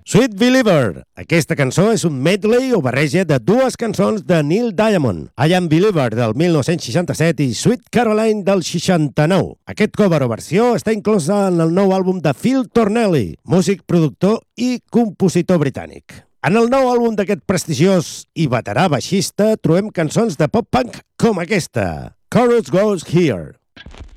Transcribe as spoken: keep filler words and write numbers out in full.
Sweet Believer. Aquesta cançó és un medley o barreja de dues cançons de Neil Diamond, I Am Believer del mil nou-cents seixanta-set i Sweet Caroline del seixanta-nou. Aquest cover o versió està inclosa en el nou àlbum de Phil Tornelli, músic, productor i compositor britànic. En el nou àlbum d'aquest prestigiós i veterà baixista trobem cançons de pop-punk com aquesta, Chorus Goes Here.